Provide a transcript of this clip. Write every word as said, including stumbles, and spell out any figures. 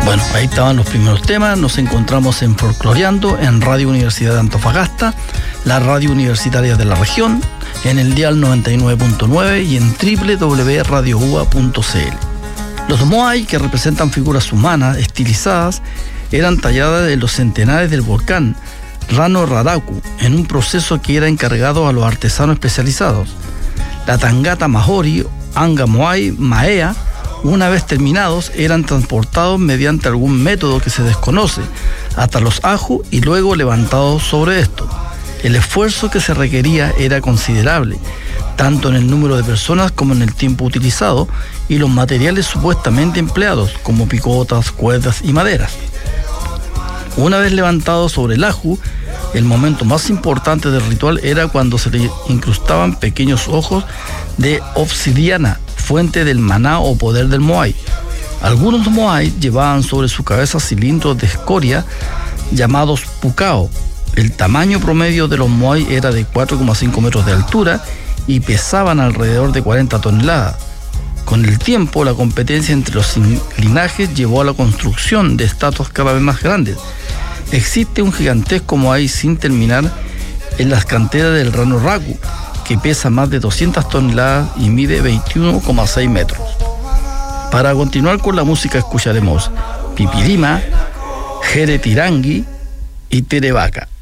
Bueno, ahí estaban los primeros temas. Nos encontramos en Folcloreando, en Radio Universidad de Antofagasta, la radio universitaria de la región, en el dial noventa y nueve punto nueve y en doble u doble u doble u punto radio u a punto c l. Los moai, que representan figuras humanas estilizadas, eran talladas en los centenares del volcán Rano Raraku, en un proceso que era encargado a los artesanos especializados. La tangata mahori, anga moai, maea, una vez terminados, eran transportados mediante algún método que se desconoce hasta los aju y luego levantados sobre esto. El esfuerzo que se requería era considerable, tanto en el número de personas como en el tiempo utilizado y los materiales supuestamente empleados, como picotas, cuerdas y maderas. Una vez levantados sobre el aju, el momento más importante del ritual era cuando se le incrustaban pequeños ojos de obsidiana, fuente del maná o poder del moai. Algunos moai llevaban sobre su cabeza cilindros de escoria llamados pukao. El tamaño promedio de los moai era de cuatro coma cinco metros de altura y pesaban alrededor de cuarenta toneladas. Con el tiempo, la competencia entre los linajes llevó a la construcción de estatuas cada vez más grandes. Existe un gigantesco moai sin terminar en las canteras del Rano Raku, que pesa más de doscientas toneladas y mide veintiuno coma seis metros. Para continuar con la música escucharemos Pipirima, Jere Tirangui y Terevaca.